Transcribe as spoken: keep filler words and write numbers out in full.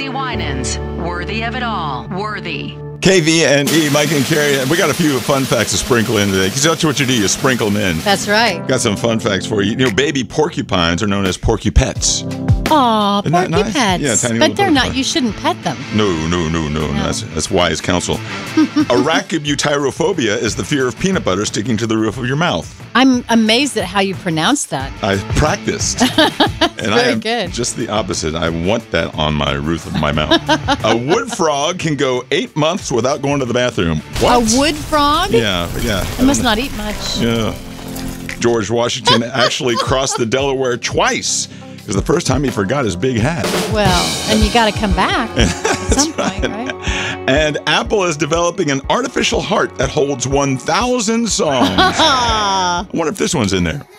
Amy Winans. Worthy of it all. Worthy. K V and E, Mike and Carrie. We got a few fun facts to sprinkle in today, because that's what you do. You sprinkle them in. That's right. Got some fun facts for you. You know, baby porcupines are known as porcupets. Aw, Isn't that nice? porcupets. Yeah, tiny but little they're not. porcupine. You shouldn't pet them. No, no, no, no. no. That's, that's wise counsel. Arachibutyrophobia is the fear of peanut butter sticking to the roof of your mouth. I'm amazed at how you pronounce that. I practiced. and I very am good. just the opposite. I want that on my roof of my mouth. A wood frog can go eight months without going to the bathroom. What? A wood frog? Yeah, yeah. It must not eat much. Yeah. George Washington actually crossed the Delaware twice. It was the first time he forgot his big hat. Well, and you got to come back at some point, right? And Apple is developing an artificial heart that holds one thousand songs. I wonder if this one's in there.